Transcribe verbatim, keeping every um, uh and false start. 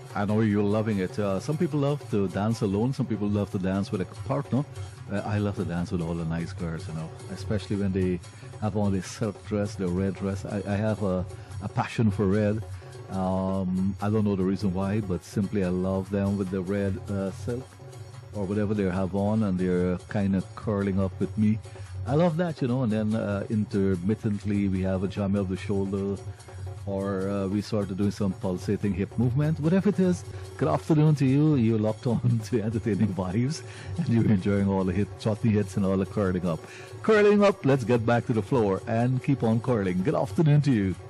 I know you're loving it. Uh, some people love to dance alone. Some people love to dance with a partner. Uh, I love to dance with all the nice girls, you know, especially when they have on the silk dress, the red dress. I, I have a, a passion for red. Um, I don't know the reason why, but simply I love them with the red uh, silk or whatever they have on, and they're kind of curling up with me. I love that, you know. And then uh, intermittently we have a jam of the shoulder, or uh, we started doing some pulsating hip movement. Whatever it is, good afternoon to you. You're locked on to entertaining vibes, and you're enjoying all the hit, chutney hits and all the curling up. Curling up, let's get back to the floor and keep on curling. Good afternoon to you.